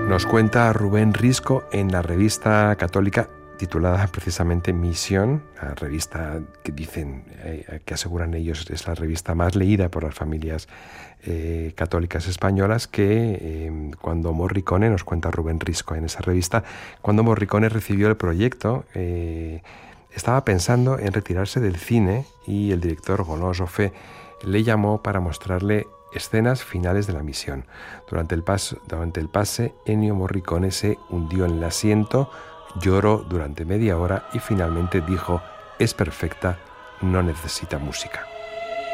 Nos cuenta Rubén Risco en la revista católica titulada precisamente Misión, la revista que dicen, que aseguran ellos es la revista más leída por las familias católicas españolas, que cuando Morricone, nos cuenta Rubén Risco en esa revista, cuando Morricone recibió el proyecto, estaba pensando en retirarse del cine y el director Gonós Joffé le llamó para mostrarle escenas finales de la misión. Durante el pase, Ennio Morricone se hundió en el asiento, lloró durante media hora y finalmente dijo: es perfecta, no necesita música.